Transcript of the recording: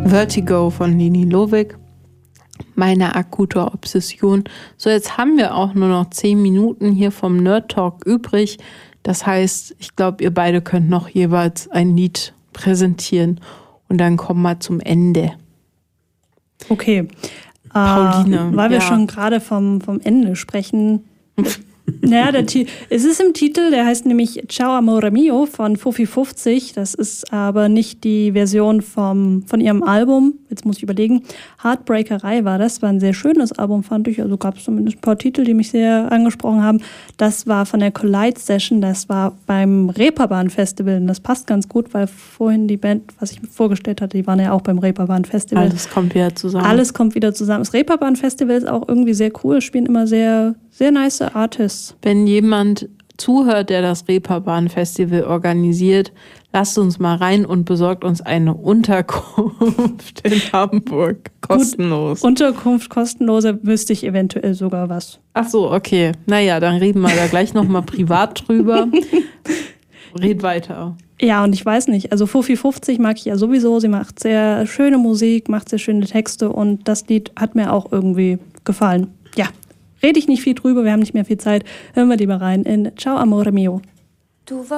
Vertigo von Leni Lovik. Meine akute Obsession. So, jetzt haben wir auch nur noch 10 Minuten hier vom Nerd Talk übrig. Das heißt, ich glaube, ihr beide könnt noch jeweils ein Lied präsentieren und dann kommen wir zum Ende. Okay. Pauline. Weil wir schon gerade vom Ende sprechen. Naja, es ist im Titel, der heißt nämlich Ciao Amore Mio von Fufi50. Das ist aber nicht die Version von ihrem Album. Jetzt muss ich überlegen. Heartbreakerei war das. War ein sehr schönes Album, fand ich. Also gab es zumindest ein paar Titel, die mich sehr angesprochen haben. Das war von der Collide Session. Das war beim Reeperbahn Festival. Und das passt ganz gut, weil vorhin die Band, was ich mir vorgestellt hatte, die waren ja auch beim Reeperbahn Festival. Alles kommt wieder zusammen. Alles kommt wieder zusammen. Das Reeperbahn Festival ist auch irgendwie sehr cool. Spielen immer sehr, sehr nice Artists. Wenn jemand zuhört, der das Reeperbahn-Festival organisiert, lasst uns mal rein und besorgt uns eine Unterkunft in Hamburg. Kostenlos. Gut, Unterkunft kostenlose wüsste ich eventuell sogar was. Ach so, okay. Naja, dann reden wir da gleich nochmal privat drüber. Red weiter. Ja, und ich weiß nicht, also Fufi50 mag ich ja sowieso. Sie macht sehr schöne Musik, macht sehr schöne Texte und das Lied hat mir auch irgendwie gefallen. Ja. Rede ich nicht viel drüber, wir haben nicht mehr viel Zeit. Hören wir lieber rein in Ciao Amore Mio.